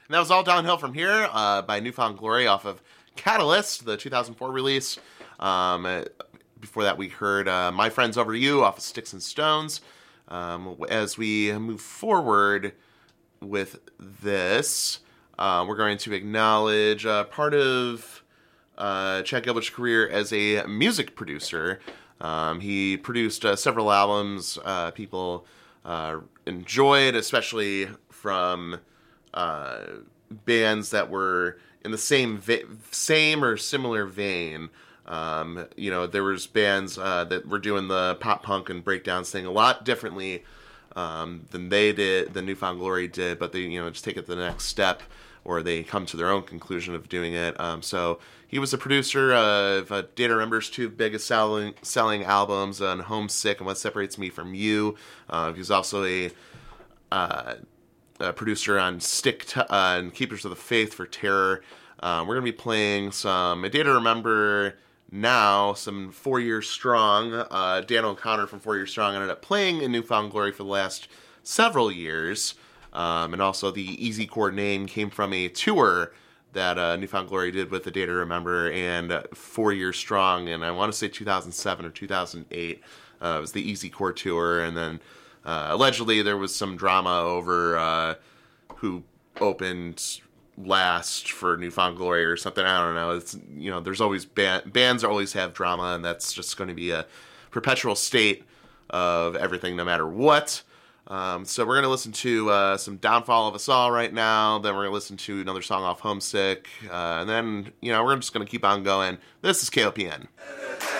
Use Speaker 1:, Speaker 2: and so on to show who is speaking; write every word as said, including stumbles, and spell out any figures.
Speaker 1: And that was All Downhill From Here uh, by New Found Glory off of Catalyst, the two thousand four release. Um, uh, before that, we heard uh, My Friends Over You off of Sticks and Stones. Um, as we move forward with this, uh, we're going to acknowledge uh, part of uh, Chad Gilbert's career as a music producer. Um, he produced uh, several albums uh, people uh, enjoyed, especially from uh, bands that were in the same va- same or similar vein. Um, you know, there was bands uh, that were doing the pop punk and breakdowns thing a lot differently um, than they did, than New Found Glory did, but they, you know, just take it to the next step, or they come to their own conclusion of doing it. Um, so he was a producer of uh, Data Remember's two biggest selling selling albums, on Homesick and What Separates Me From You. Uh, he was also a, uh, a producer on Stick to, uh, and Keepers of the Faith for Terror. Uh, we're going to be playing some Data Remember now, some Four Years Strong. Uh, Dan O'Connor from Four Years Strong ended up playing in New Found Glory for the last several years. Um, and also the Easy Chord name came from a tour that uh, New Found Glory did with the Data Remember and uh, Four Years Strong, and I want to say two thousand seven or two thousand eight. Uh, it was the Easy Chord tour, and then uh, allegedly there was some drama over uh, who opened last for New Found Glory or something. I don't know. It's, you know, there's always band, bands always have drama, and that's just going to be a perpetual state of everything, no matter what. Um, so we're going to listen to uh, some Downfall of Us All right now. Then we're going to listen to another song off Homesick. Uh, and then, you know, we're just going to keep on going. This is K O P N.